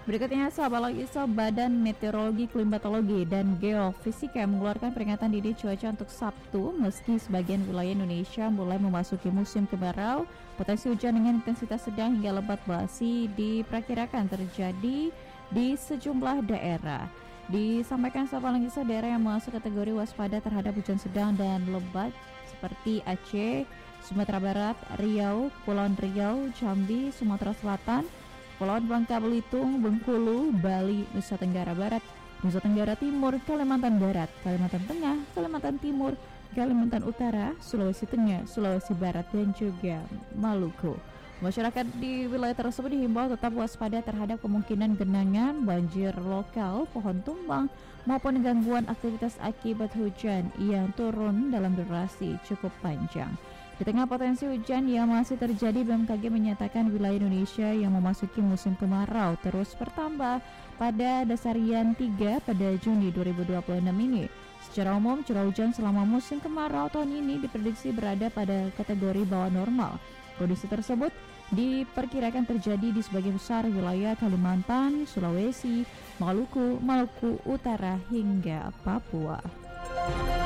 Berikutnya, sahabat Iso, Badan Meteorologi, Klimatologi, dan Geofisika mengeluarkan peringatan dini cuaca untuk Sabtu. Meski sebagian wilayah Indonesia mulai memasuki musim kemarau, potensi hujan dengan intensitas sedang hingga lebat masih diperkirakan terjadi di sejumlah daerah. Disampaikan sahabat Iso, daerah yang masuk kategori waspada terhadap hujan sedang dan lebat seperti Aceh, Sumatera Barat, Riau, Kepulauan Riau, Jambi, Sumatera Selatan, Kepulauan Bangka Belitung, Bengkulu, Bali, Nusa Tenggara Barat, Nusa Tenggara Timur, Kalimantan Barat, Kalimantan Tengah, Kalimantan Timur, Kalimantan Utara, Sulawesi Tengah, Sulawesi Barat, dan juga Maluku. Masyarakat di wilayah tersebut dihimbau tetap waspada terhadap kemungkinan genangan, banjir lokal, pohon tumbang, maupun gangguan aktivitas akibat hujan yang turun dalam durasi cukup panjang. Di tengah potensi hujan yang masih terjadi, BMKG menyatakan wilayah Indonesia yang memasuki musim kemarau terus bertambah pada dasarian 3 pada Juni 2026 ini. Secara umum, curah hujan selama musim kemarau tahun ini diprediksi berada pada kategori bawah normal. Kondisi tersebut diperkirakan terjadi di sebagian besar wilayah Kalimantan, Sulawesi, Maluku Utara hingga Papua.